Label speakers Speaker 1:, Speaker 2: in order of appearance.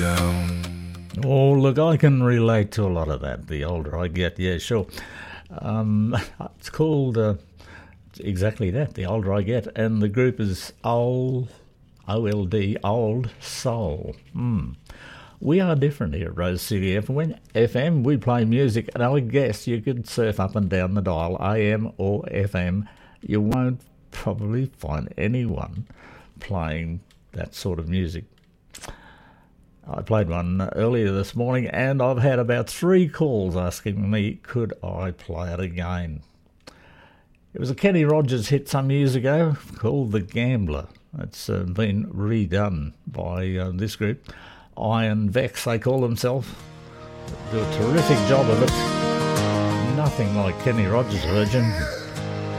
Speaker 1: Oh, look, I can relate to a lot of that. The older I get, yeah, sure. It's called exactly that, The Older I Get, and the group is OLD, Old Soul. We are different here at Rose City FM. We play music, and I guess you could surf up and down the dial, AM or FM. You won't probably find anyone playing that sort of music. I played one earlier this morning, and I've had about 3 calls asking me, could I play it again? It was a Kenny Rogers hit some years ago called The Gambler. It's been redone by this group, Iron Vex, they call themselves. They do a terrific job of it. Nothing like Kenny Rogers' version.